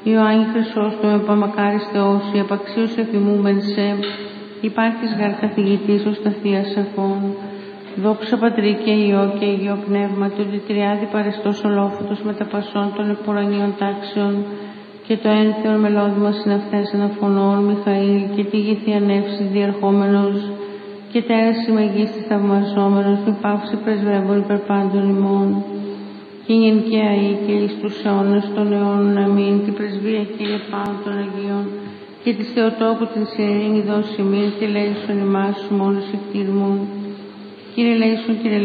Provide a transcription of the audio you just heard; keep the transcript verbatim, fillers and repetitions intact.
Ιωάννη Χρυσόστομε, Παμακάρις Θεός, η απαξίως εφημούμεν σε, υπάρχεις γαρ καθηγητής ως τα θεία σαφών. Δόξα Πατρί και Υιό και Υιό Πνεύματι, ότι τριάδι παρεστός ολόφωτος με τα πασών των επουρανίων τάξεων και το ένθεον μελώδημα συναυτές αναφωνών, Μιχαήλ και τη γηθία νεύση διερχόμενος και τέραση μεγίστη θαυμαζόμενος, μη πάυση πρεσβεύων υπερ πάντων ημών. Και νυν και αεί και εις τους αιώνας των αιώνων αμήν, την πρεσβεία Κύριε Πάων των Αγίων και της Θεοτόκου την ειρήνη δώσει ημίν και λέησον ημάς σου μόνος εκτήρμων. Κύριε λέησον, Κύριε